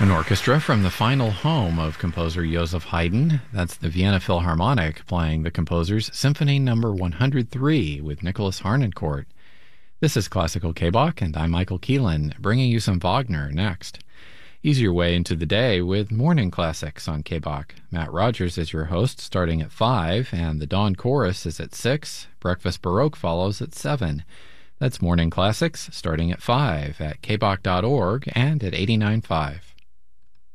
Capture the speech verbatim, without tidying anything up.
An orchestra from the final home of composer Joseph Haydn. That's the Vienna Philharmonic playing the composer's Symphony Number one hundred three with Nicholas Harnoncourt. This is Classical K-Bach, and I'm Michael Keelan, bringing you some Wagner next. Ease your way into the day with Morning Classics on K-Bach. Matt Rogers is your host, starting at five, and the Dawn Chorus is at six. Breakfast Baroque follows at seven. That's Morning Classics, starting at five at k bach dot org and at eighty-nine point five.